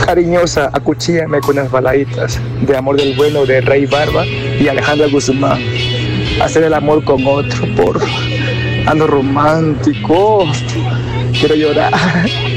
Cariñosa, acuchíllame con las baladitas de Amor del Bueno de Rey Barba y Alejandra Guzmán. Hacer el amor con otro, por ando romántico, quiero llorar.